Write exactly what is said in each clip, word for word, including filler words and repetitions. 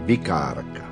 Vikárka.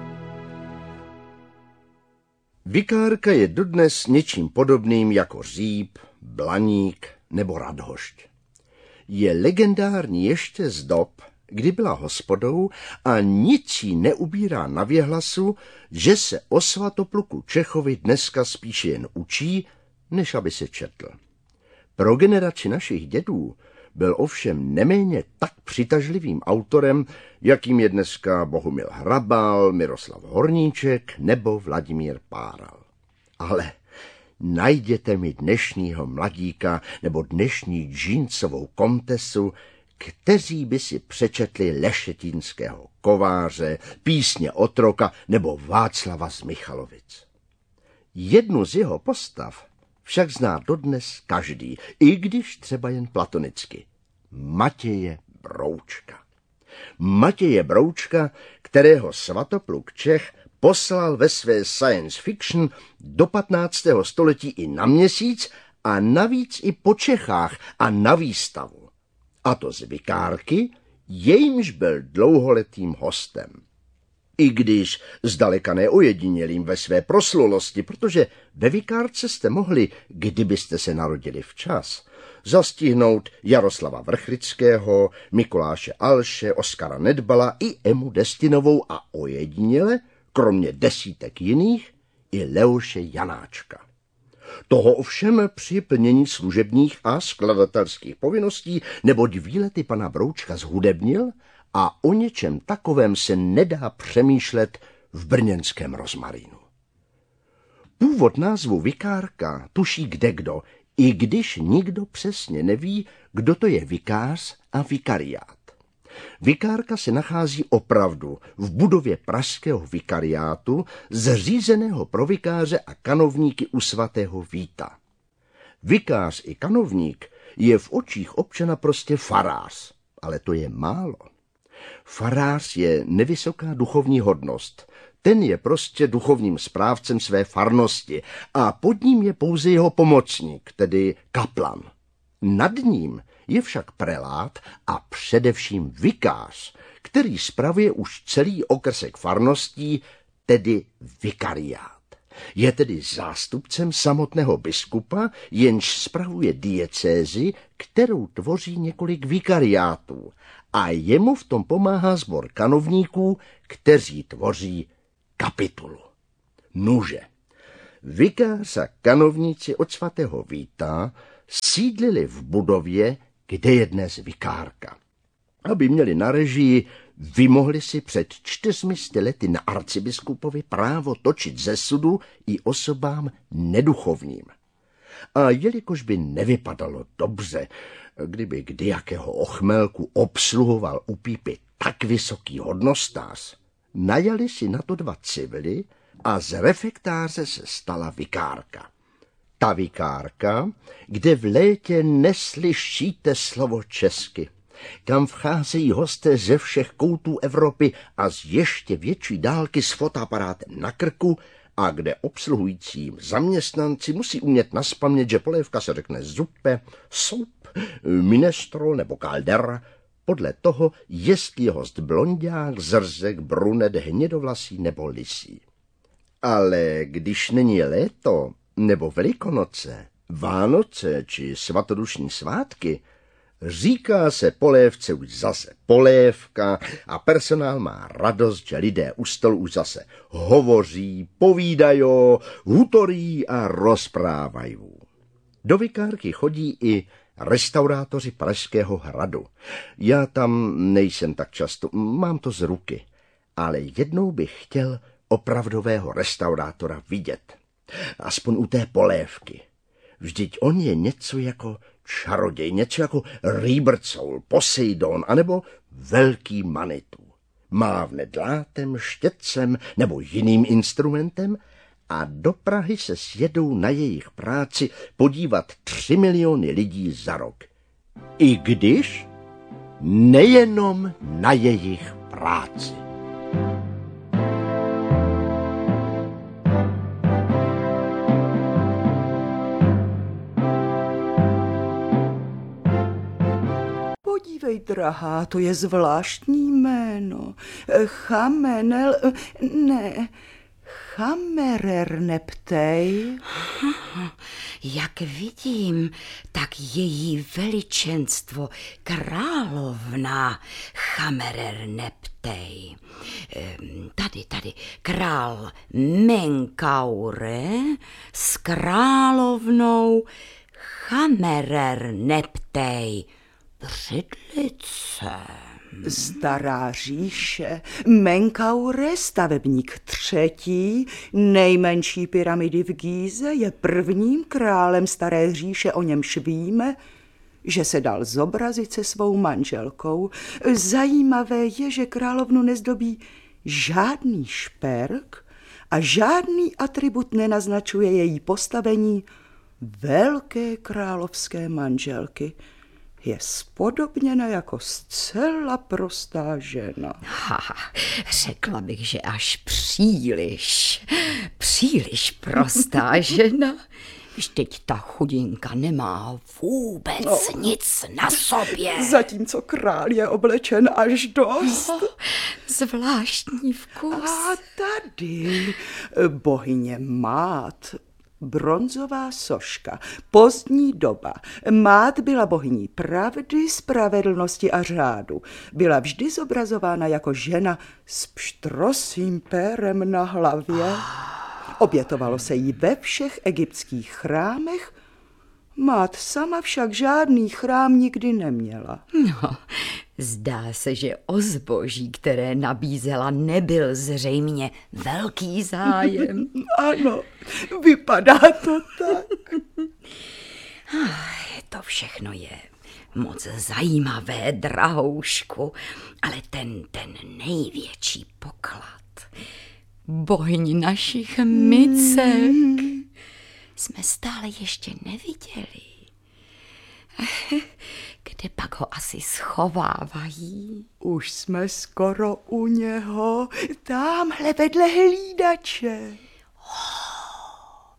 Vikárka je dodnes něčím podobným jako Říp, Blaník nebo Radhošť. Je legendární ještě z dob, kdy byla hospodou a nic jí neubírá na věhlasu, že se o Svatopluku Čechovi dneska spíše jen učí, než aby se četl. Pro generaci našich dědů byl ovšem neméně tak přitažlivým autorem, jakým je dneska Bohumil Hrabal, Miroslav Horníček nebo Vladimír Páral. Ale najděte mi dnešního mladíka nebo dnešní džínsovou komtesu, kteří by si přečetli Lešetínského kováře, Písně otroka nebo Václava z Michalovic. Jednu z jeho postav však zná dodnes každý, i když třeba jen platonicky. Matěje Broučka. Matěje Broučka, kterého Svatopluk Čech poslal ve své science fiction do patnáctého století i na Měsíc a navíc i po Čechách a na výstavu. A to z Vikárky, jejímž byl dlouholetým hostem. I když zdaleka neojedinělým ve své proslulosti, protože ve Vikárce jste mohli, kdybyste se narodili včas, zastihnout Jaroslava Vrchlického, Mikuláše Alše, Oskara Nedbala i Emu Destinovou a ojediněle, kromě desítek jiných, i Leoše Janáčka. Toho ovšem při plnění služebních a skladatelských povinností, neboť výlety pana Broučka zhudebnil a o něčem takovém se nedá přemýšlet v brněnském rozmarínu. Původ názvu Vikárka tuší kdekdo, i když nikdo přesně neví, kdo to je vikář a vikariát. Vikárka se nachází opravdu v budově pražského vikariátu, zřízeného pro vikáře a kanovníky u svatého Víta. Vikář i kanovník je v očích občana prostě farář, ale to je málo. Farář je nevysoká duchovní hodnost. Ten je prostě duchovním správcem své farnosti a pod ním je pouze jeho pomocník, tedy kaplan. Nad ním je však prelát a především vikář, který spravuje už celý okrsek farností, tedy vikariát. Je tedy zástupcem samotného biskupa, jenž spravuje diecézi, kterou tvoří několik vikariátů a jemu v tom pomáhá sbor kanovníků, kteří tvoří kapitulu. Nuže, vikář a kanovníci od svatého Víta sídlili v budově, kde je dnes Vikárka. Aby měli na režii, vymohli si před čtyřmi sty lety na arcibiskupovi právo točit ze sudu i osobám neduchovním. A jelikož by nevypadalo dobře, kdyby kdejakého ochmelku obsluhoval u pípy tak vysoký hodnostář, najali si na to dva civily a z refektáře se stala vikárka. Ta vikárka, kde v létě neslyšíte slovo česky, kam vcházejí hosté ze všech koutů Evropy a z ještě větší dálky s fotoaparátem na krku a kde obsluhujícím zaměstnanci musí umět naspamět, že polévka se řekne zupe, soup, minestrol nebo caldera, podle toho, jestli je host blonďák, zrzek, brunet, hnědovlasý nebo lisý. Ale když není léto, nebo Velikonoce, Vánoce či svatodušní svátky, říká se polévce už zase polévka a personál má radost, že lidé u stolu už zase hovoří, povídají, hutorí a rozprávají. Do vikárky chodí i restaurátoři Pražského hradu. Já tam nejsem tak často, mám to z ruky, ale jednou bych chtěl opravdového restaurátora vidět. Aspoň u té polévky. Vždyť on je něco jako čaroděj, něco jako Rýbrcoul, Poseidon, anebo velký Manitou. Mávne dlátem, štětcem nebo jiným instrumentem a do Prahy se sjedou na jejich práci podívat tři miliony lidí za rok. I když nejenom na jejich práci. Podívejte drahá, to je zvláštní jméno. Chamenel, ne, Chamererneptej. Jak vidím, tak její veličenstvo královna Chamererneptej. Tady, tady, král Menkaure s královnou Chamererneptej Břidlice. Stará říše, Menkaure, stavebník třetí, nejmenší pyramidy v Gíze, je prvním králem staré říše, o němž víme, že se dal zobrazit se svou manželkou. Zajímavé je, že královnu nezdobí žádný šperk a žádný atribut nenaznačuje její postavení velké královské manželky. Je spodobněna jako zcela prostá žena. Ha, řekla bych, že až příliš, příliš prostá žena. Vždyť ta chudinka nemá vůbec no, nic na sobě. Zatímco král je oblečen až dost. Oh, zvláštní vkus. A tady bohyně Mát, bronzová soška, pozdní doba. Mát byla bohyní pravdy, spravedlnosti a řádu. Byla vždy zobrazována jako žena s pštrosím pérem na hlavě. Obětovalo se jí ve všech egyptských chrámech, Mát sama však žádný chrám nikdy neměla. No, zdá se, že o zboží, které nabízela, nebyl zřejmě velký zájem. Ano, vypadá to tak. To všechno je moc zajímavé, drahoušku, ale ten, ten největší poklad, bohyni našich micek, jsme stále ještě neviděli. Kde pak ho asi schovávají? Už jsme skoro u něho, támhle vedle hlídače. Oh,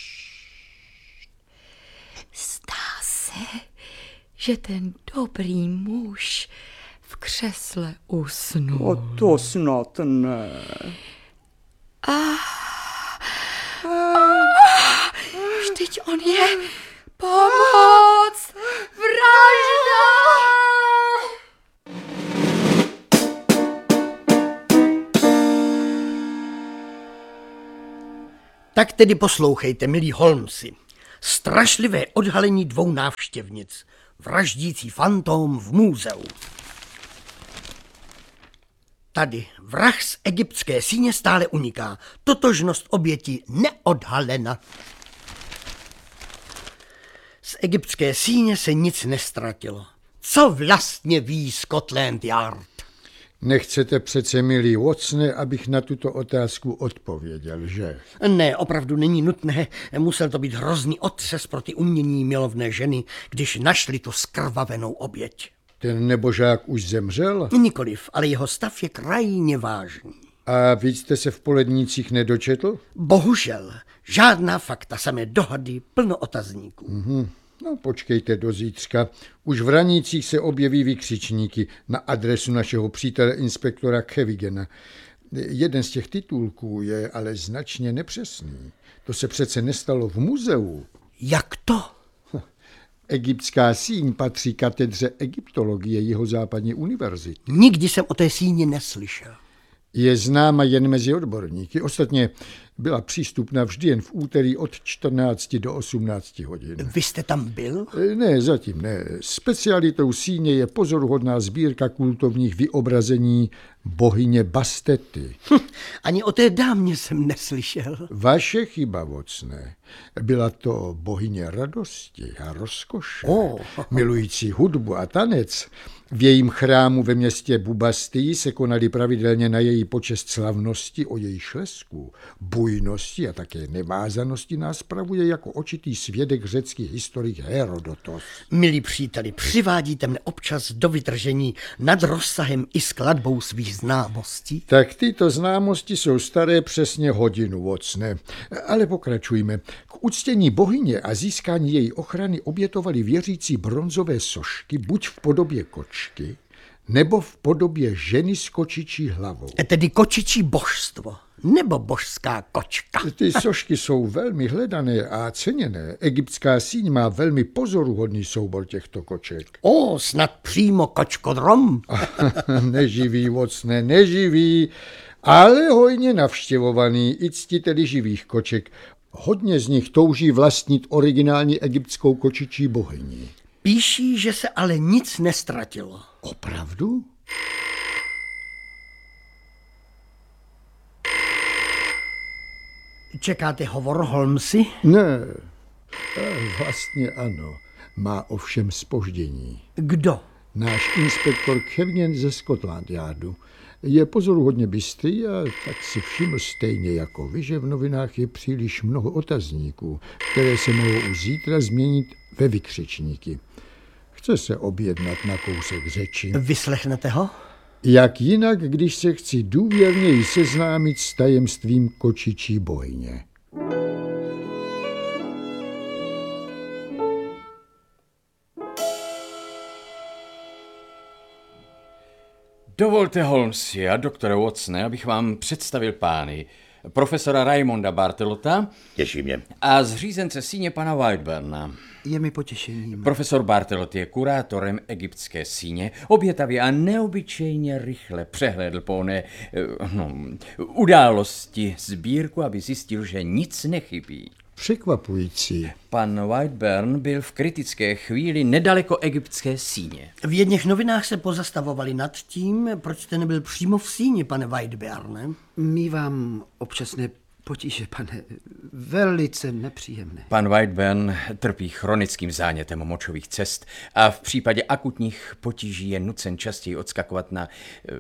zdá se, že ten dobrý muž v křesle usnul. O to snad ne. Ah, ah, vždyť on je pomoc, vražda! Tak tedy poslouchejte, milí Holmesi. Strašlivé odhalení dvou návštěvnic. Vraždící fantóm v muzeu. Tady vrah z egyptské síně stále uniká. Totožnost oběti neodhalena. Z egyptské síně se nic nestratilo. Co vlastně ví Scotland Yard? Nechcete přece, milý Watsone, abych na tuto otázku odpověděl, že? Ne, opravdu není nutné. Musel to být hrozný otřes pro ty umění milovné ženy, když našli tu skrvavenou oběť. Ten nebožák už zemřel? Nikoliv, ale jeho stav je krajně vážný. A vy jste se v Polednících nedočetl? Bohužel. Žádná fakta, samé dohady, plno otazníků. Mm-hmm. No počkejte do zítřka. Už v Ranících se objeví vykřičníky na adresu našeho přítele inspektora Kevigena. Jeden z těch titulků je ale značně nepřesný. To se přece nestalo v muzeu. Jak to? Egyptská síň patří katedře egyptologie Jihozápadní univerzity. Nikdy jsem o té síni neslyšel. Je známa jen mezi odborníky. Ostatně byla přístupná vždy jen v úterý od čtrnácti do osmnácti hodin. Vy jste tam byl? Ne, zatím ne. Specialitou síně je pozoruhodná sbírka kultovních vyobrazení bohyně Bastety. Hm, ani o té dámě jsem neslyšel. Vaše chyba, Watsone. Byla to bohyně radosti a rozkoše, oh. milující hudbu a tanec. V jejím chrámu ve městě Bubastii se konaly pravidelně na její počest slavnosti o její šlesku, spojnosti a také nevázanosti nás spravuje jako očitý svědek řecký historik Herodotos. Milí příteli, přivádíte mne občas do vytržení nad rozsahem i skladbou svých známostí? Tak tyto známosti jsou staré přesně hodinu, Watson. Ale pokračujme. K uctění bohyně a získání její ochrany obětovali věřící bronzové sošky buď v podobě kočky, nebo v podobě ženy s kočičí hlavou. Tedy kočičí božstvo, nebo božská kočka. Ty sošky jsou velmi hledané a ceněné. Egyptská síň má velmi pozoruhodný soubor těchto koček. O, snad přímo kočkodrom. Neživý, Watsone, neživý, ale hojně navštěvovaný i ctiteli živých koček. Hodně z nich touží vlastnit originální egyptskou kočičí bohyni. Píší, že se ale nic nestratilo. Opravdu? Čekáte hovor, Holmesi? Ne, vlastně ano. Má ovšem zpoždění. Kdo? Náš inspektor Kevin ze Scotland Yardu je pozoruhodně bystrý a tak si všiml stejně jako vy, že v novinách je příliš mnoho otazníků, které se mohou už zítra změnit ve vykřičníky. Chce se objednat na kousek řeči. Vyslechnete ho? Jak jinak, když se chci důvěrněji seznámit s tajemstvím kočičí bohyně. Dovolte, Holmesi a doktore Watsone, abych vám představil pány. Profesora Raimonda Bartelota. Těší mě. A zřízence síně pana Whiteburna. Je mi potěšením. Profesor Bartelot je kurátorem egyptské síně. Obětavě a neobyčejně rychle přehlédl po oné no, události sbírku, aby zjistil, že nic nechybí. Překvapující. Pan Whiteburn byl v kritické chvíli nedaleko egyptské síně. V jedných novinách se pozastavovali nad tím, proč jste nebyl přímo v síni, pane Whiteburne. Mívám občasné potíže, pane, velice nepříjemné. Pan Whiteburn trpí chronickým zánětem močových cest a v případě akutních potíží je nucen častěji odskakovat na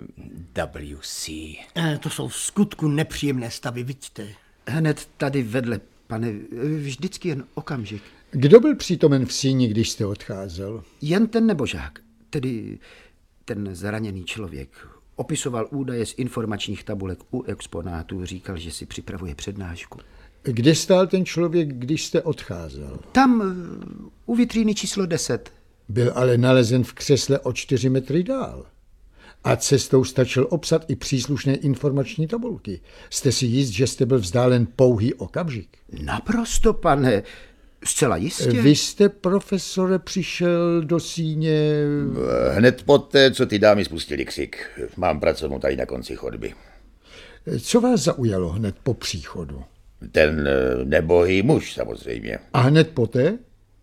W C. E, to jsou v skutku nepříjemné stavy, vidíte. Hned tady vedle, pane, vždycky jen okamžik. Kdo byl přítomen v síni, když jste odcházel? Jen ten nebožák, tedy ten zraněný člověk. Opisoval údaje z informačních tabulek u exponátů, říkal, že si připravuje přednášku. Kde stál ten člověk, když jste odcházel? Tam, u vitríny číslo deset. Byl ale nalezen v křesle o čtyři metry dál. A cestou stačil obsat i příslušné informační tabulky. Jste si jist, že jste byl vzdálen pouhý okamžik? Naprosto, pane, zcela jistě. Vy jste, profesore, přišel do síně... Hned poté, co ty dámy spustili křik. Mám pracovnu tady na konci chodby. Co vás zaujalo hned po příchodu? Ten nebohý muž, samozřejmě. A hned poté?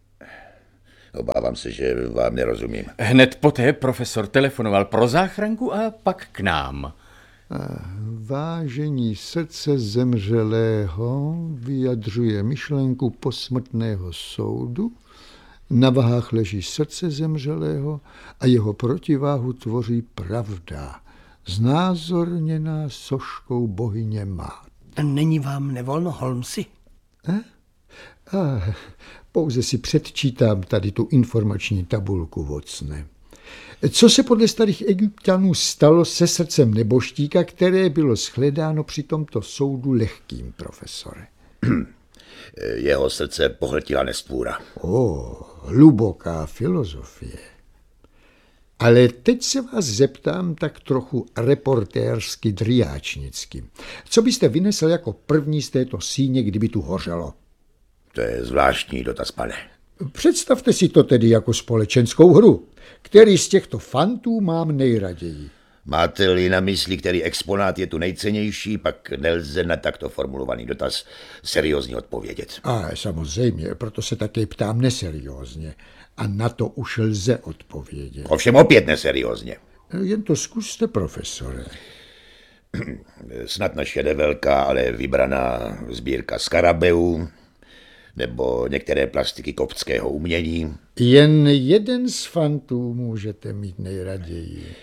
Obávám se, že vám nerozumím. Hned poté profesor telefonoval pro záchranku a pak k nám. Vážení srdce zemřelého vyjadřuje myšlenku posmrtného soudu, na vahách leží srdce zemřelého a jeho protiváhu tvoří pravda, znázorněná soškou bohyně Mát. Není vám nevolno, Holmesi? Eh? Ah, pouze si předčítám tady tu informační tabulku, Watsone. Co se podle starých Egypťanů stalo se srdcem nebožtíka, které bylo shledáno při tomto soudu lehkým, profesore? Jeho srdce pohltila nestvůra. O, hluboká filozofie. Ale teď se vás zeptám tak trochu reportérsky driáčnicky. Co byste vynesl jako první z této síně, kdyby tu hořelo? To je zvláštní dotaz, pane. Představte si to tedy jako společenskou hru. Který z těchto fantů mám nejraději? Máte-li na mysli, který exponát je tu nejcennější, pak nelze na takto formulovaný dotaz seriózně odpovědět. A samozřejmě, proto se také ptám neseriózně. A na to už lze odpovědět. Ovšem opět neseriózně. Jen to zkuste, profesore. Snad naše nevelká, ale vybraná sbírka skarabeů, nebo některé plastiky koptského umění. Jen jeden z fantů můžete mít nejraději.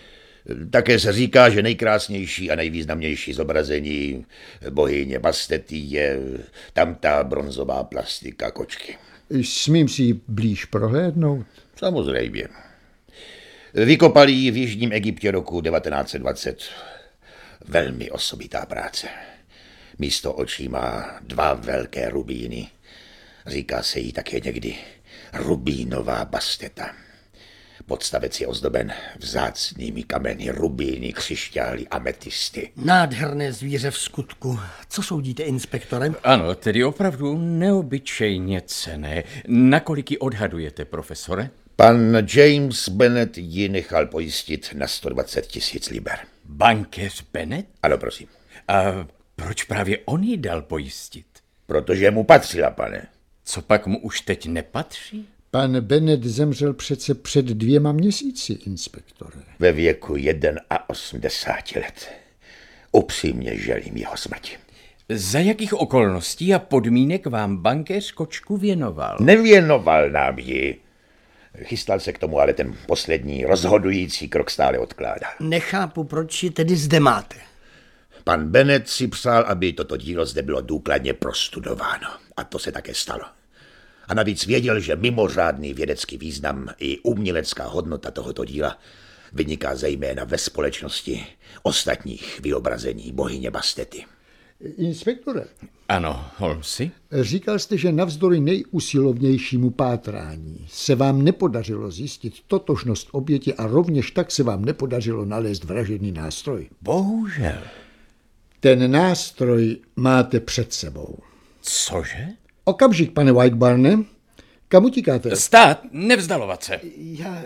Také se říká, že nejkrásnější a nejvýznamnější zobrazení bohyně Bastety je tamta bronzová plastika kočky. Smím si ji blíž prohlédnout? Samozřejmě. Vykopali ji v jižním Egyptě roku devatenáct set dvacet. Velmi osobitá práce. Místo očí má dva velké rubíny. Říká se jí také někdy rubínová Basteta. Podstavec je ozdoben vzácnými kameny, rubíny, křišťály, ametisty. Nádherné zvíře v skutku. Co soudíte, inspektore? Ano, tedy opravdu neobyčejně cenné. Nakolik ji odhadujete, profesore? Pan James Bennett ji nechal pojistit na sto dvacet tisíc liber. Bankéř Bennett? Ano, prosím. A proč právě on ji dal pojistit? Protože mu patřila, pane. Co pak mu už teď nepatří? Pan Bennett zemřel přece před dvěma měsíci, inspektore. Ve věku osmdesáti jedna let. Upřímně želím jeho smrti. Za jakých okolností a podmínek vám bankéř kočku věnoval? Nevěnoval nám ji. Chystal se k tomu, ale ten poslední rozhodující krok stále odkládá. Nechápu, proč ji tedy zde máte. Pan Bennett si přál, aby toto dílo zde bylo důkladně prostudováno. A to se také stalo. A navíc věděl, že mimořádný vědecký význam i umělecká hodnota tohoto díla vyniká zejména ve společnosti ostatních vyobrazení bohyně Bastety. Inspektore. Ano, Holmesi? Říkal jste, že navzdory nejusilovnějšímu pátrání se vám nepodařilo zjistit totožnost oběti a rovněž tak se vám nepodařilo nalézt vražedný nástroj. Bohužel. Ten nástroj máte před sebou. Cože? Okamžik, pane Whitebarne. Kam utíkáte? Stát, nevzdalovat se. Já,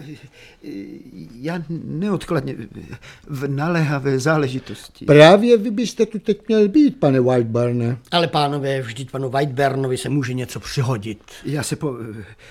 já neodkladně v naléhavé záležitosti. Právě vy byste tu teď měl být, pane Whitebarne. Ale pánové, vždyť panu Whiteburnovi se může něco přihodit. Já se po,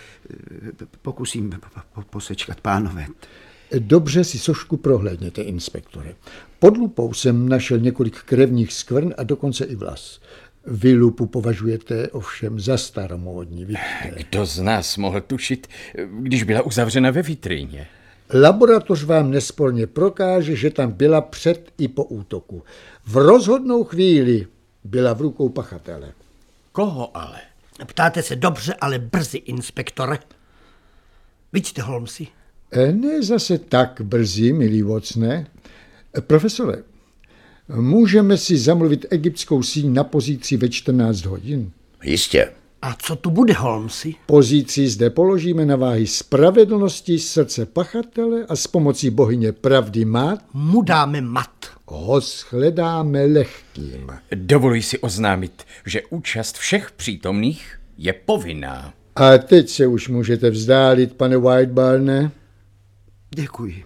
pokusím po, posečkat, pánové. Dobře si sošku prohlédněte, inspektore. Pod lupou jsem našel několik krevních skvrn a dokonce i vlas. Vy lupu považujete ovšem za staromódní, vidíte. Kdo z nás mohl tušit, když byla uzavřena ve vitríně? Laboratoř vám nesporně prokáže, že tam byla před i po útoku. V rozhodnou chvíli byla v rukou pachatele. Koho ale? Ptáte se dobře, ale brzy, inspektore. Vidíte, Holmesi? Ne zase tak brzy, milý Watsone. Profesore, můžeme si zamluvit egyptskou síň na pozici ve čtrnáct hodin? Jistě. A co tu bude, Holmesi? Pozici zde položíme na váhy spravedlnosti srdce pachatele a s pomocí bohyně pravdy mat Mu dáme mat. ho shledáme lehkým. Dovoluji si oznámit, že účast všech přítomných je povinná. A teď se už můžete vzdálit, pane Whitebarne. Děkuji.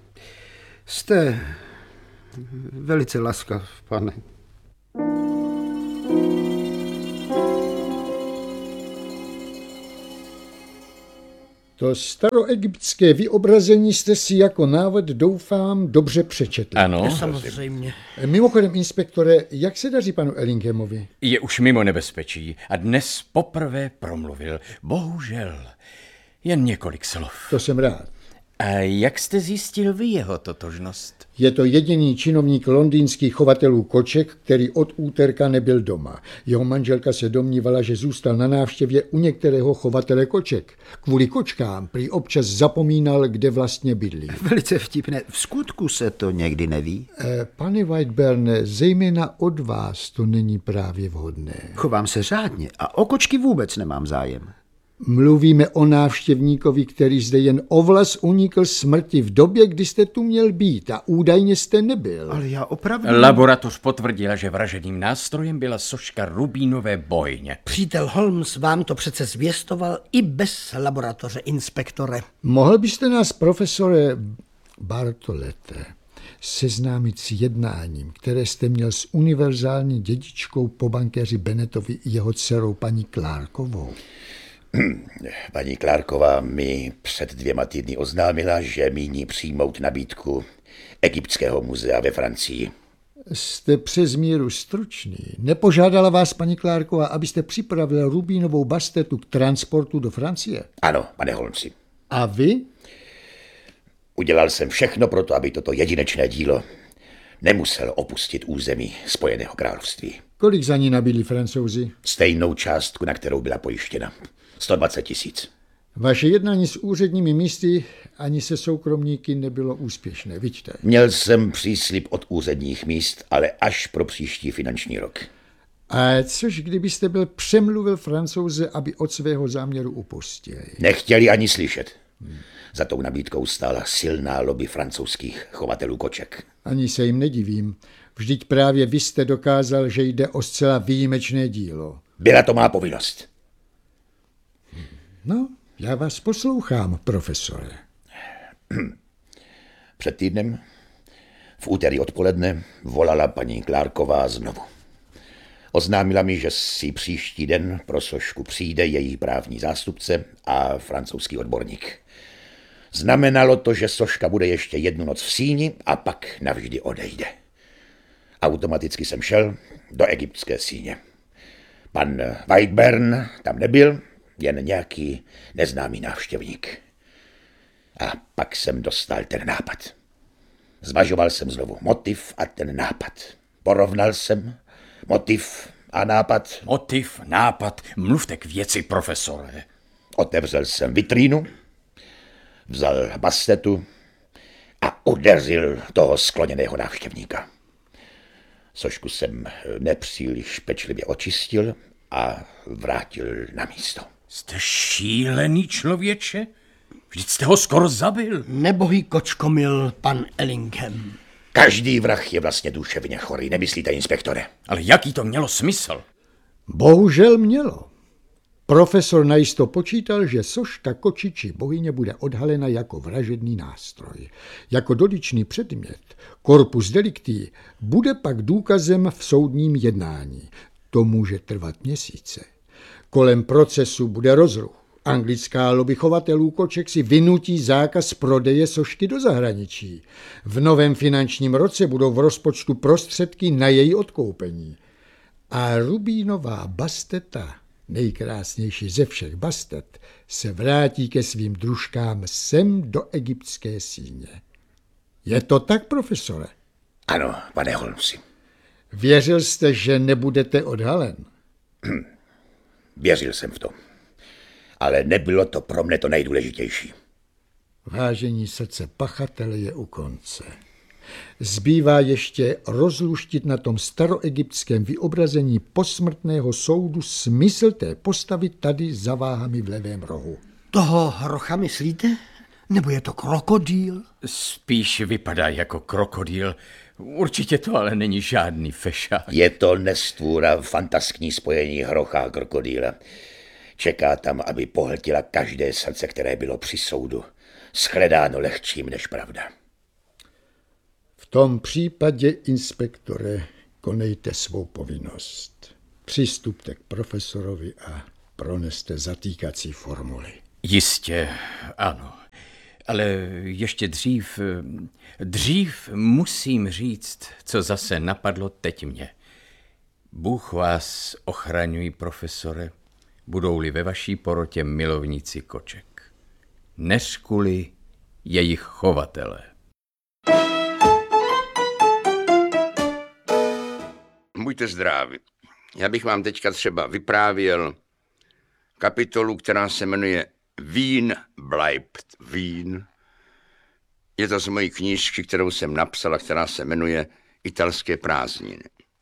Jste velice laskav, pane. To staroegyptské vyobrazení jste si jako návod, doufám, dobře přečetli. Ano, Samozřejmě. Mimochodem, inspektore, jak se daří panu Ellinghamovi? je už mimo nebezpečí a dnes poprvé promluvil. Bohužel, jen několik slov. To jsem rád. A jak jste zjistil vy jeho totožnost? Je to jediný činovník londýnských chovatelů koček, který od úterka nebyl doma. Jeho manželka se domnívala, že zůstal na návštěvě u některého chovatele koček. Kvůli kočkám prý občas zapomínal, kde vlastně bydlí. Velice vtipné. V skutku se to někdy neví. Eh, pane Whiteburne, zejména od vás to není právě vhodné. Chovám se řádně a o kočky vůbec nemám zájem. Mluvíme o návštěvníkovi, který zde jen o vlas unikl smrti v době, kdy jste tu měl být a údajně jste nebyl. Ale já opravdu... Laboratoř potvrdila, že vražedným nástrojem byla soška rubínové bohyně. Přítel Holmes vám to přece zvěstoval i bez laboratoře, inspektore. Mohl byste nás, profesore Bartolete, seznámit s jednáním, které jste měl s univerzální dědičkou po bankéři Bennettovi i jeho dcerou paní Clarkovou? Paní Clarková mi před dvěma týdny oznámila, že míní přijmout nabídku Egyptského muzea ve Francii. Jste přes míru stručný. Nepožádala vás paní Clarková, abyste připravil rubínovou bastetu k transportu do Francie? Ano, pane Holmesi. A vy? Udělal jsem všechno pro to, aby toto jedinečné dílo nemuselo opustit území Spojeného království. Kolik za ní nabídli Francouzi? Stejnou částku, na kterou byla pojištěna. sto dvacet tisíc. Vaše jednání s úředními místy ani se soukromníky nebylo úspěšné, vidíte? Měl jsem příslib od úředních míst, ale až pro příští finanční rok. A což kdybyste byl přemluvil Francouze, aby od svého záměru upustili? Nechtěli ani slyšet. Hmm. Za tou nabídkou stála silná lobby francouzských chovatelů koček. Ani se jim nedivím. Vždyť právě vy jste dokázal, že jde o zcela výjimečné dílo. Byla to má povinnost. No, já vás poslouchám, profesore. Před týdnem, v úterý odpoledne, volala paní Clarková znovu. Oznámila mi, že si příští den pro sošku přijde její právní zástupce a francouzský odborník. Znamenalo to, že soška bude ještě jednu noc v síni a pak navždy odejde. Automaticky jsem šel do egyptské síně. Pan Whiteburn tam nebyl, jen nějaký neznámý návštěvník. A pak jsem dostal ten nápad. Zvažoval jsem znovu motiv a ten nápad. Porovnal jsem motiv a nápad. Motiv, nápad, mluvte k věci, profesore. Otevřel jsem vitrínu, vzal bastetu a udeřil toho skloněného návštěvníka. Sošku jsem nepříliš pečlivě očistil a vrátil na místo. Jste šílený člověče? Vždyť jste ho skoro zabil. Nebohý kočkomil pan Ellingham. Každý vrah je vlastně duševně chorý, nemyslíte, inspektore? Ale jaký to mělo smysl? Bohužel mělo. Profesor najisto počítal, že soška kočičí bohyně bude odhalena jako vražedný nástroj. Jako dotyčný předmět, corpus delicti, bude pak důkazem v soudním jednání. To může trvat měsíce. Kolem procesu bude rozruch. Anglická lobby chovatelů koček si vynutí zákaz prodeje sošky do zahraničí. V novém finančním roce budou v rozpočtu prostředky na její odkoupení. A rubínová basteta, nejkrásnější ze všech bastet, se vrátí ke svým družkám sem do egyptské síně. Je to tak, profesore? Ano, pane Holmesi. Věřil jste, že nebudete odhalen? Věřil jsem v to. Ale nebylo to pro mne to nejdůležitější. Vážení srdce pachatele je u konce. Zbývá ještě rozluštit na tom staroegyptském vyobrazení posmrtného soudu smysl té postavy tady za váhami v levém rohu. Toho hrocha myslíte? Nebo je to krokodýl? Spíš vypadá jako krokodýl. Určitě to ale není žádný fešák. Je to nestvůra, fantaskní spojení hrocha a krokodýla. Čeká tam, aby pohltila každé srdce, které bylo při soudu shledáno lehčím než pravda. V tom případě, inspektore, konejte svou povinnost. Přistupte k profesorovi a proneste zatýkací formuly. Jistě, ano. Ale ještě dřív, dřív musím říct, co zase napadlo teď mě. Bůh vás ochraňuj, profesore, budou-li ve vaší porotě milovníci koček. Neřkuli jejich chovatele. Buďte zdraví. Já bych vám teďka třeba vyprávěl kapitolu, která se jmenuje Wien bleibt Wien. Je to z mojí knížky, kterou jsem napsal a která se jmenuje Italské prázdniny.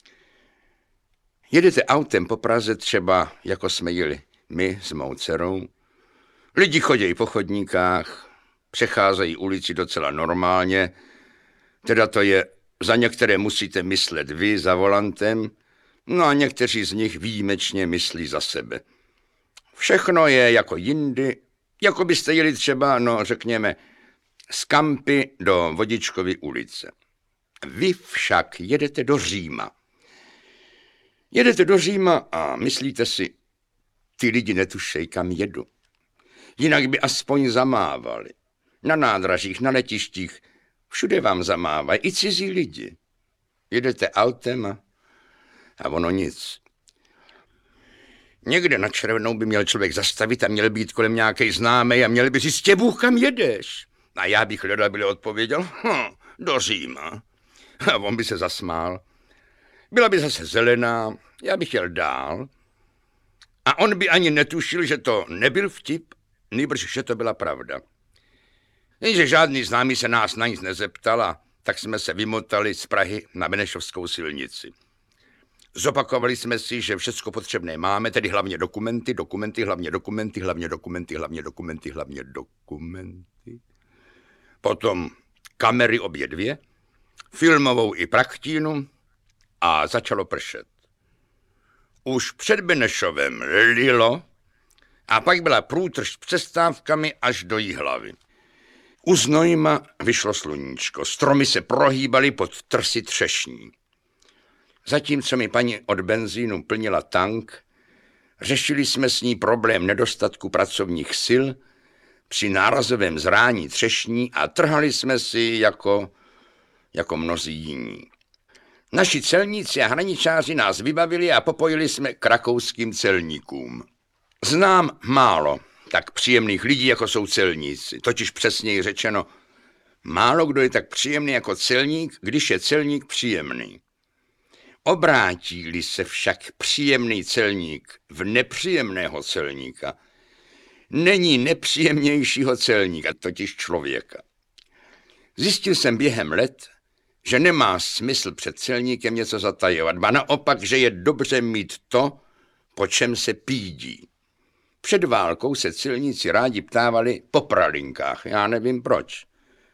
Jedete autem po Praze třeba, jako jsme jeli my s mou dcerou. Lidi chodí po chodníkách, přecházejí ulici docela normálně, teda to je, za některé musíte myslet vy za volantem, no a někteří z nich výjimečně myslí za sebe. Všechno je jako jindy, jako byste jeli třeba, no řekněme, z Kampy do Vodičkovy ulice. Vy však jedete do Říma. Jedete do Říma a myslíte si, ty lidi netušej, kam jedu. Jinak by aspoň zamávali. Na nádražích, na letištích, všude vám zamávají, i cizí lidi. Jedete autem a, a ono nic. Někde na červenou by měl člověk zastavit a měl být kolem nějakej známej a měl by říct, tě Bůh, kam jedeš. A já bych hledal, byl odpověděl, hm, do Říma. A on by se zasmál. Byla by zase zelená, já bych jel dál. A on by ani netušil, že to nebyl vtip, nýbrž, že to byla pravda. Jenže žádný známý se nás na nic nezeptal a tak jsme se vymotali z Prahy na Benešovskou silnici. Zopakovali jsme si, že všecko potřebné máme, tedy hlavně dokumenty, dokumenty, hlavně dokumenty, hlavně dokumenty, hlavně dokumenty, hlavně dokumenty. Potom kamery obě dvě, filmovou i praktínu a začalo pršet. Už před Benešovem lilo a pak byla průtrž s přestávkami až do Jihlavy. U Znojma vyšlo sluníčko, stromy se prohýbaly pod trsy třešní. Zatímco mi paní od benzínu plnila tank, řešili jsme s ní problém nedostatku pracovních sil při nárazovém zrání třešní a trhali jsme si jako, jako mnozí jiní. Naši celníci a hraničáři nás vybavili a popojili jsme k rakouským celníkům. Znám málo tak příjemných lidí, jako jsou celníci, totiž přesněji řečeno, málo kdo je tak příjemný jako celník, když je celník příjemný. Obrátí-li se však příjemný celník v nepříjemného celníka, není nepříjemnějšího celníka, totiž člověka. Zjistil jsem během let, že nemá smysl před celníkem něco zatajovat, ba naopak, že je dobře mít to, po čem se pídí. Před válkou se celníci rádi ptávali po pralinkách, já nevím proč.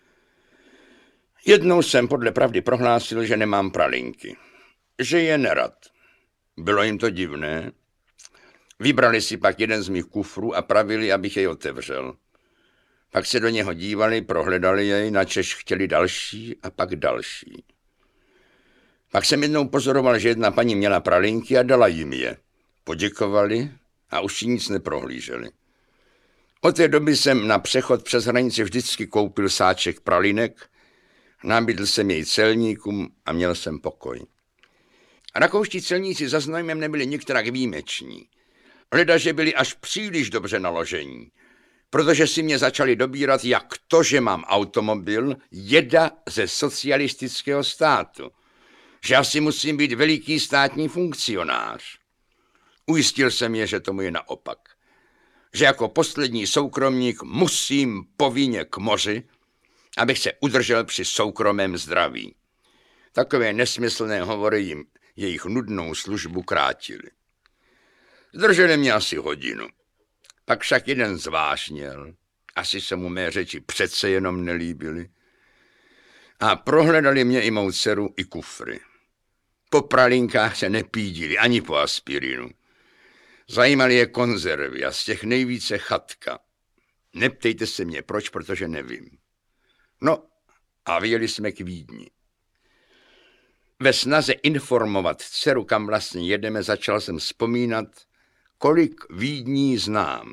Jednou jsem podle pravdy prohlásil, že nemám pralinky, že je nerad. Bylo jim to divné. Vybrali si pak jeden z mých kufrů a pravili, abych jej otevřel. Pak se do něho dívali, prohledali jej, načež chtěli další a pak další. Pak jsem jednou pozoroval, že jedna paní měla pralinky a dala jim je. Poděkovali a už nic neprohlíželi. Od té doby jsem na přechod přes hranici vždycky koupil sáček pralinek, nabídl jsem jej celníkům a měl jsem pokoj. Rakouští celníci za Znojmem nebyli nikterak výjimeční. Leda, že byli až příliš dobře naložení, protože si mě začali dobírat, jak to, že mám automobil, jeda ze socialistického státu, že asi musím být veliký státní funkcionář. Ujistil jsem je, že tomu je naopak, že jako poslední soukromník musím povinně k moři, abych se udržel při soukromém zdraví. Takové nesmyslné hovory jim jejich nudnou službu krátili. Zdrželi mě asi hodinu. Pak však jeden zvážněl, asi se mu mé řeči přece jenom nelíbily, a prohledali mě i mou dceru, i kufry. Po pralinkách se nepídili, ani po aspirinu. Zajímaly je konzervy a z těch nejvíce chatka. Neptejte se mě proč, protože nevím. No a vyjeli jsme k Vídni. Ve snaze informovat dceru, kam vlastně jedeme, začal jsem vzpomínat, kolik Vídní znám.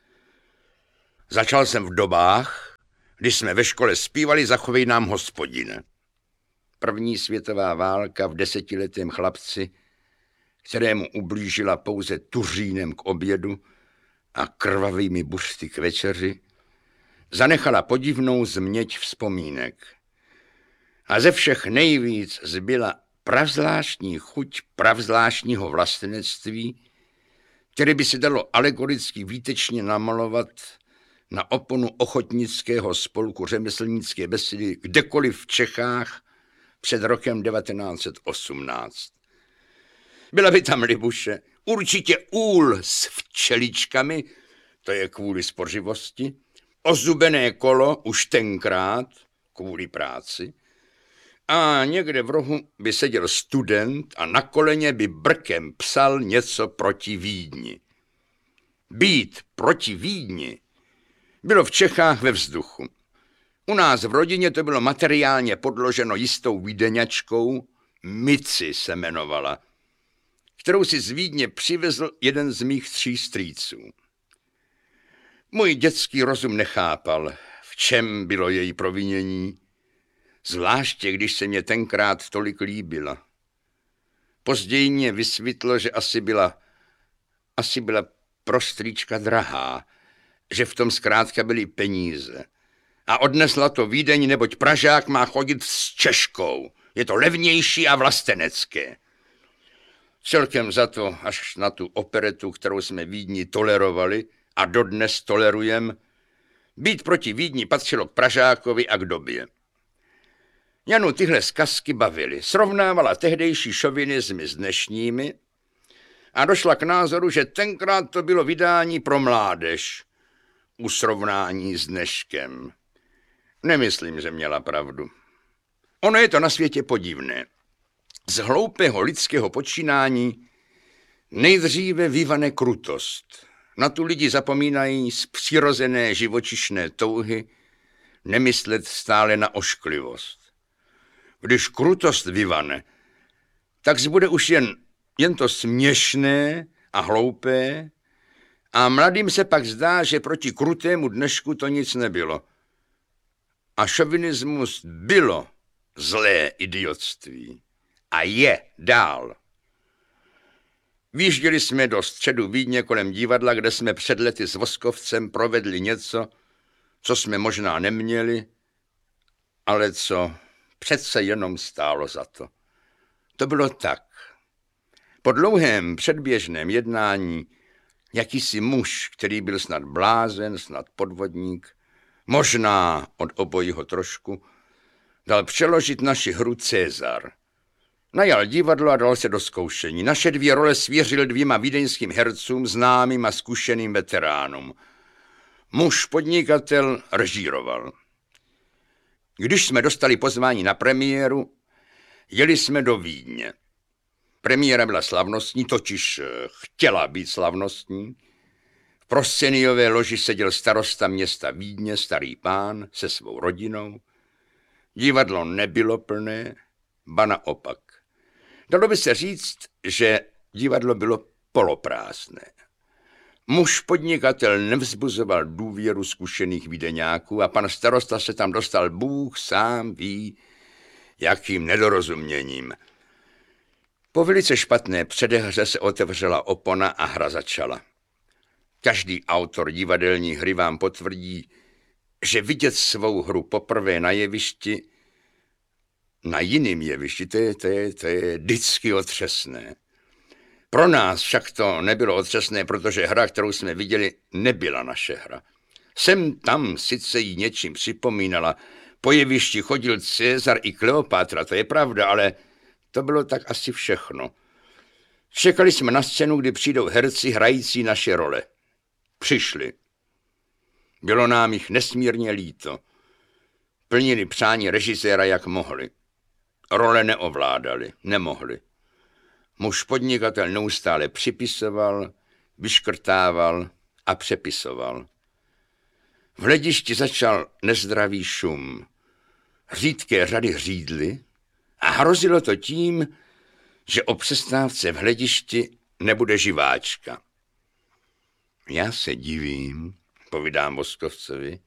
Začal jsem v dobách, když jsme ve škole zpívali Zachovej nám Hospodine. První světová válka v desetiletém chlapci, kterému ublížila pouze tuřínem k obědu a krvavými buřty k večeři, zanechala podivnou změť vzpomínek. A ze všech nejvíc zbyla pravzvláštní chuť pravzvláštního vlastenectví, které by se dalo alegoricky výtečně namalovat na oponu ochotnického spolku řemeslnické besedy kdekoliv v Čechách před rokem devatenáct set osmnáct. Byla by tam Libuše, určitě úl s včeličkami, to je kvůli spořivosti, ozubené kolo už tenkrát kvůli práci, a někde v rohu by seděl student a na koleně by brkem psal něco proti Vídni. Být proti Vídni bylo v Čechách ve vzduchu. U nás v rodině to bylo materiálně podloženo jistou vídeňačkou, Mici se jmenovala, kterou si z Vídně přivezl jeden z mých tří strýců. Můj dětský rozum nechápal, v čem bylo její provinění, zvláště když se mě tenkrát tolik líbila. Později mě vysvětlo, že asi byla, asi byla pro strýčka drahá, že v tom zkrátka byly peníze A odnesla to Vídeň, neboť Pražák má chodit s Češkou. Je to levnější a vlastenecké. Celkem za to, až na tu operetu, kterou jsme Vídni tolerovali a dodnes tolerujeme, být proti Vídni patřilo k Pražákovi a k době. Janu tyhle zkazky bavily. Srovnávala tehdejší šovinismy s dnešními a došla k názoru, že tenkrát to bylo vydání pro mládež u srovnání s dneškem. Nemyslím, že měla pravdu. Ono je to na světě podivné. Z hloupého lidského počínání nejdříve vyvane krutost. Na tu lidi zapomínají z přirozené živočišné touhy nemyslet stále na ošklivost. Když krutost vyvane, tak zbude už jen, jen to směšné a hloupé a mladým se pak zdá, že proti krutému dnešku to nic nebylo. A šovinismus bylo zlé idiotství. A je dál. Výjížděli jsme do středu Vídně kolem divadla, kde jsme před lety s Voskovcem provedli něco, co jsme možná neměli, ale co přece jenom stálo za to. To bylo tak. Po dlouhém předběžném jednání jakýsi muž, který byl snad blázen, snad podvodník, možná od obojího trošku, dal přeložit naši hru Cezar. Najal divadlo a dal se do zkoušení. Naše dvě role svěřil dvěma vídeňským hercům, známým a zkušeným veteránům. Muž podnikatel režíroval. Když jsme dostali pozvání na premiéru, jeli jsme do Vídně. Premiéra byla slavnostní, totiž chtěla být slavnostní. V prosceniové loži seděl starosta města Vídně, starý pán, se svou rodinou. Divadlo nebylo plné, ba naopak. Dalo by se říct, že divadlo bylo poloprázdné. Muž podnikatel nevzbuzoval důvěru zkušených vídeňáků a pan starosta se tam dostal Bůh sám ví, jakým nedorozuměním. Po velice špatné předehře se otevřela opona a hra začala. Každý autor divadelní hry vám potvrdí, že vidět svou hru poprvé na jevišti, na jiném jevišti, to je, to je, to je vždycky otřesné. Pro nás však to nebylo otřesné, protože hra, kterou jsme viděli, nebyla naše hra. Sem tam sice jí něčím připomínala, po jevišti chodil Cezar i Kleopatra, to je pravda, ale to bylo tak asi všechno. Čekali jsme na scénu, kdy přijdou herci hrající naše role. Přišli. Bylo nám jich nesmírně líto. Plnili přání režiséra, jak mohli. Role neovládali, nemohli. Muž podnikatel neustále připisoval, vyškrtával a přepisoval. V hledišti začal nezdravý šum. Řídké řady řídly a hrozilo to tím, že o přestávce v hledišti nebude živáčka. Já se divím, povídám Voskovcovi,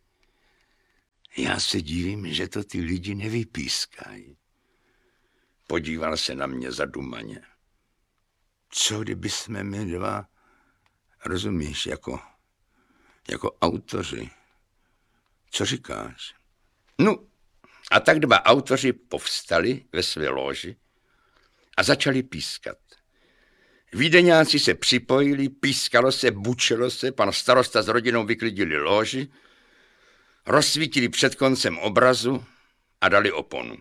já se divím, že to ty lidi nevypískají. Podíval se na mě zadumaně. Co kdyby jsme my dva, rozumíš, jako, jako autoři. Co říkáš? No, a tak dva autoři povstali ve své loži a začali pískat. Vídeňáci se připojili, pískalo se, bučelo se, pan starosta s rodinou vyklidili loži, rozsvítili před koncem obrazu a dali oponu.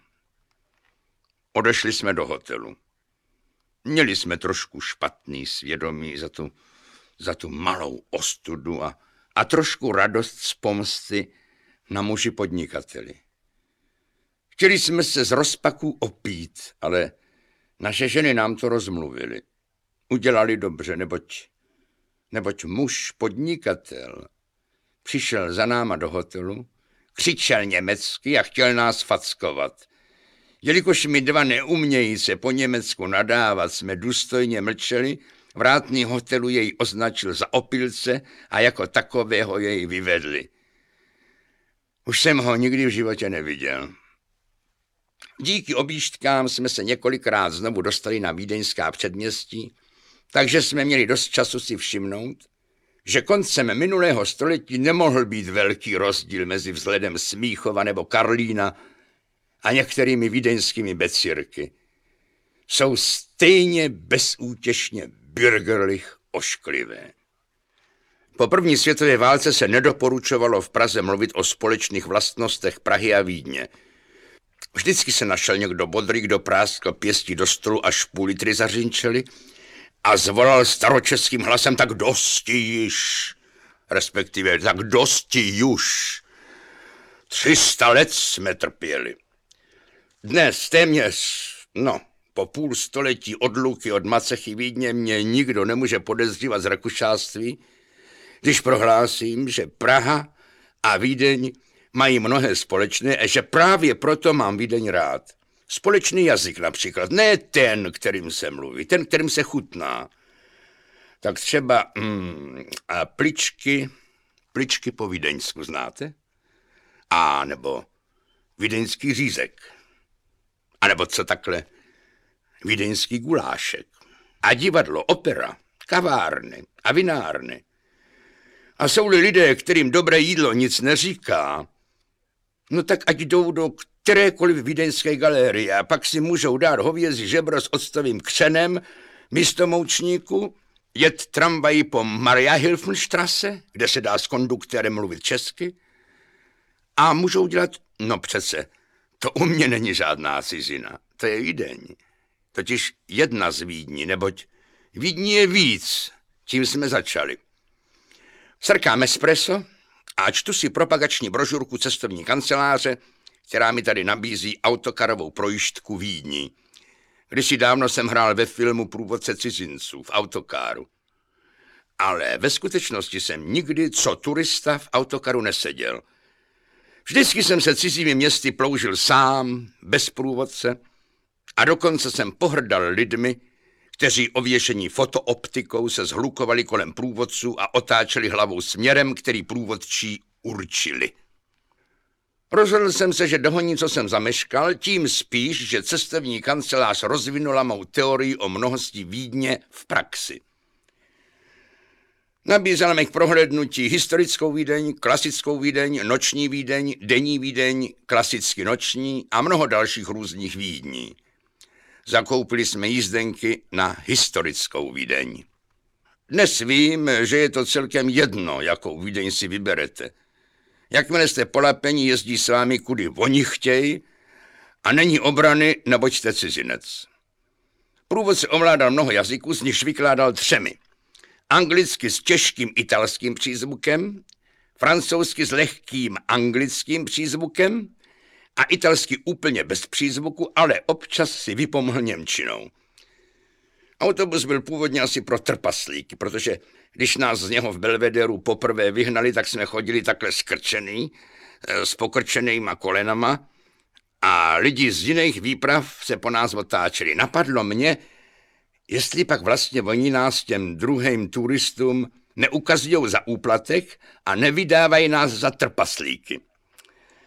Odešli jsme do hotelu. Měli jsme trošku špatný svědomí za tu, za tu malou ostudu a, a trošku radost z pomsty na muži podnikateli. Chtěli jsme se z rozpaku opít, ale naše ženy nám to rozmluvily. Udělali dobře, neboť, neboť muž podnikatel přišel za náma do hotelu, křičel německy a chtěl nás fackovat. Jelikož my dva neumějí se po německu nadávat, jsme důstojně mlčeli, vrátný hotelu jej označil za opilce a jako takového jej vyvedli. Už jsem ho nikdy v životě neviděl. Díky objížďkám jsme se několikrát znovu dostali na vídeňská předměstí, takže jsme měli dost času si všimnout, že koncem minulého století nemohl být velký rozdíl mezi vzhledem Smíchova nebo Karlína a některými vídeňskými becírky. Jsou stejně bezútěšně bürgerlich ošklivé. Po první světové válce se nedoporučovalo v Praze mluvit o společných vlastnostech Prahy a Vídně. Vždycky se našel někdo bodrý, kdo práskl pěstí do stolu, až půl litry zařinčeli a zvolal staročeským hlasem: tak dosti již, respektive tak dosti už. Tři sta let jsme trpěli. Dnes téměř, no, po půl století odluky od Macechy Vídně mě nikdo nemůže podezřívat z rakušáctví, když prohlásím, že Praha a Vídeň mají mnohé společné a že právě proto mám Vídeň rád. Společný jazyk například, ne ten, kterým se mluví, ten, kterým se chutná. Tak třeba mm, a pličky, pličky po vídeňsku znáte? A nebo vídeňský řízek. A nebo co takhle? Vídeňský gulášek. A divadlo, opera, kavárny a vinárny. A jsou-li lidé, kterým dobré jídlo nic neříká, no tak ať jdou do kterékoliv vídeňské galerie a pak si můžou dát hovězí žebro s octovým křenem místo moučníku, jet tramvají po Mariahilfenstrasse, kde se dá s konduktérem mluvit česky, a můžou dělat, no přece, to u mě není žádná cizina, to je Vídeň. Totiž jedna z Vídní, neboť Vídní je víc, tím jsme začali. Srkám espresso a čtu si propagační brožurku cestovní kanceláře, která mi tady nabízí autokarovou projížďku Vídní. Kdysi dávno jsem hrál ve filmu Průvodce cizinců v autokáru. Ale ve skutečnosti jsem nikdy co turista v autokaru neseděl. Vždycky jsem se cizími městy ploužil sám, bez průvodce, a dokonce jsem pohrdal lidmi, kteří ověšení fotooptikou se zhlukovali kolem průvodců a otáčeli hlavou směrem, který průvodčí určili. Rozhodl jsem se, že dohoní, co jsem zameškal, tím spíš, že cestovní kancelář rozvinula mou teorii o mnohosti Vídně v praxi. Nabízela mi k prohlédnutí historickou Vídeň, klasickou Vídeň, noční Vídeň, denní Vídeň, klasicky noční a mnoho dalších různých Vídní. Zakoupili jsme jízdenky na historickou Vídeň. Dnes vím, že je to celkem jedno, jakou Vídeň si vyberete. Jakmile jste polapení, jezdí s vámi, kudy oni chtějí, a není obrany, neboť jste cizinec. Průvodce ovládal mnoho jazyků, z nichž vykládal třemi. Anglicky s těžkým italským přízvukem, francouzsky s lehkým anglickým přízvukem a italsky úplně bez přízvuku, ale občas si vypomohl němčinou. Autobus byl původně asi pro trpaslíky, protože když nás z něho v Belvederu poprvé vyhnali, tak jsme chodili takhle skrčený, s pokrčenýma kolenama a lidi z jiných výprav se po nás otáčeli. Napadlo mě, jestli pak vlastně oni nás těm druhým turistům neukazujou za úplatek a nevydávají nás za trpaslíky.